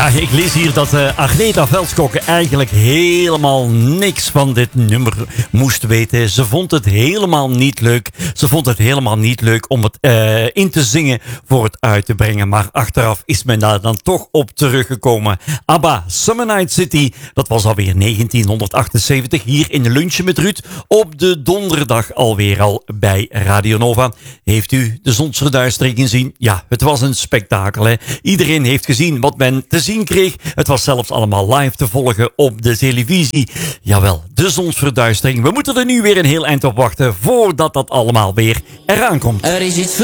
Ja, ik lees hier dat Agneta Veldskokken eigenlijk helemaal niks van dit nummer moest weten. Ze vond het helemaal niet leuk. Ze vond het helemaal niet leuk om het in te zingen voor het uit te brengen. Maar achteraf is men daar dan toch op teruggekomen. ABBA, Summer Night City, dat was alweer 1978 hier in Lunchen met Ruud. Op de donderdag alweer al bij Radio Nova. Heeft u de zonsverduistering gezien? Ja, het was een spektakel. Hè? Iedereen heeft gezien wat men te zien kreeg. Het was zelfs allemaal live te volgen op de televisie. Jawel, de zonsverduistering. We moeten er nu weer een heel eind op wachten voordat dat allemaal weer eraan komt. Er is iets